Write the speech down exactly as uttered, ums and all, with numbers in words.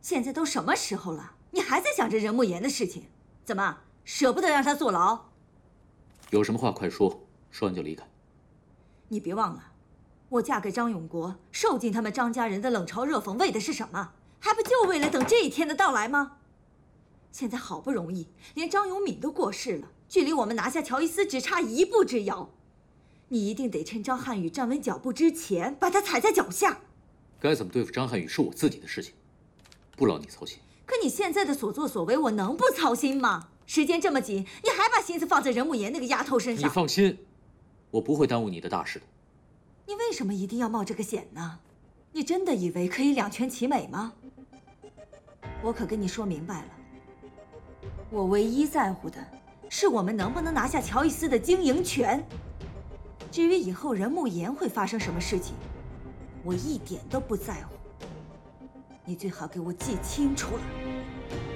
现在都什么时候了，你还在想着任慕言的事情？怎么舍不得让他坐牢？ 有什么话快说，说完就离开。 你别忘了，我嫁给张永国，受尽他们张家人的冷嘲热讽，为的是什么？还不就为了等这一天的到来吗？现在好不容易，连张永敏都过世了，距离我们拿下乔伊斯只差一步之遥。你一定得趁张瀚宇站稳脚步之前，把他踩在脚下。 该怎么对付张瀚宇是我自己的事情，不劳你操心。 可你现在的所作所为，我能不操心吗？时间这么紧，你还把心思放在任慕言那个丫头身上？ 你放心，我不会耽误你的大事的。 你为什么一定要冒这个险呢？你真的以为可以两全其美吗？我可跟你说明白了，我唯一在乎的是我们能不能拿下乔伊斯的经营权。至于以后任慕言会发生什么事情，我一点都不在乎。你最好给我记清楚了。